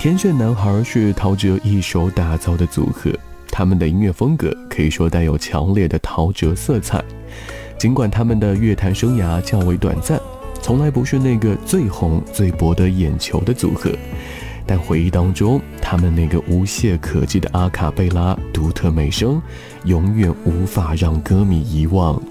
天选男孩是陶喆一手打造的组合，他们的音乐风格可以说带有强烈的陶喆色彩。尽管他们的乐坛生涯较为短暂，从来不是那个最红最博得眼球的组合，但回忆当中他们那个无懈可击的阿卡贝拉独特美声永远无法让歌迷遗忘，